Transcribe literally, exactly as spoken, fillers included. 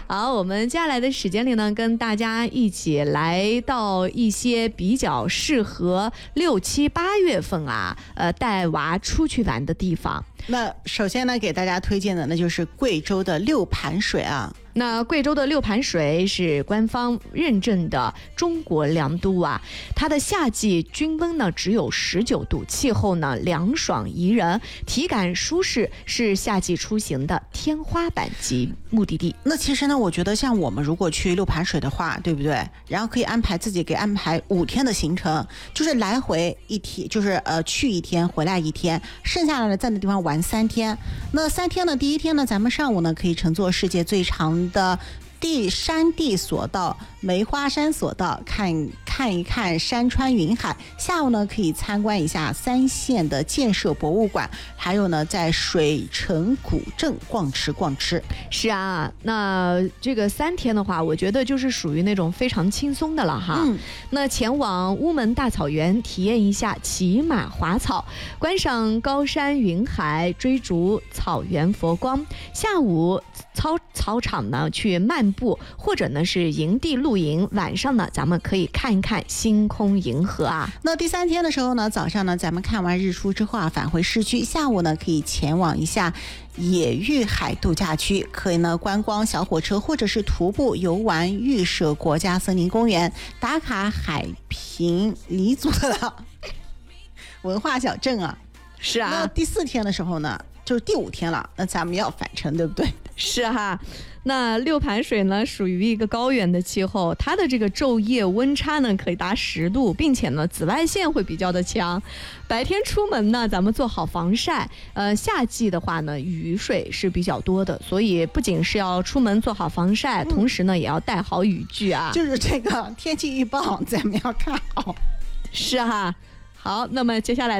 好，我们接下来的时间里呢，跟大家一起来到一些比较适合六七八月份啊，呃，带娃出去玩的地方。 那首先呢，给大家推荐的那就是贵州的六盘水啊。 那贵州的六盘水是官方认证的中国良都啊，它的夏季均温呢只有十九度，气候呢凉爽宜人，体感舒适，是夏季出行的天花板级目的地。 那其实呢，我觉得像我们如果去六盘水的话，对不对？然后可以安排自己给安排五天的行程，就是来回一天，就是呃去一天回来一天，剩下来的在那地方玩三天。那三天呢，第一天呢，咱们上午呢可以乘坐世界最长的地山地索道梅花山索道，看看一看山川云海。下午呢可以参观一下三线的建设博物馆，还有呢在水城古镇逛吃逛吃。 是啊，那这个三天的话，我觉得就是属于那种非常轻松的了哈。嗯，那前往乌门大草原体验一下骑马滑草，观赏高山云海，追逐草原佛光。下午操操场呢去漫步，或者呢是营地露营，晚上呢咱们可以看一看星空银河啊。 那第三天的时候呢，早上呢咱们看完日出之后啊，返回市区，下午呢可以前往一下野玉海度假区，可以呢观光小火车或者是徒步游玩玉舍国家森林公园，打卡海平黎族的文化小镇啊。 是啊， 那第四天的时候呢，就是第五天了，那咱们要返程，对不对？ 是哈，那六盘水呢属于一个高原的气候，它的这个昼夜温差呢可以达十度，并且呢紫外线会比较的强。白天出门呢，咱们做好防晒。呃，夏季的话呢，雨水是比较多的，所以不仅是要出门做好防晒，嗯、同时呢也要带好雨具啊。 就是这个天气预报咱们要看好。 是哈，好，那么接下来。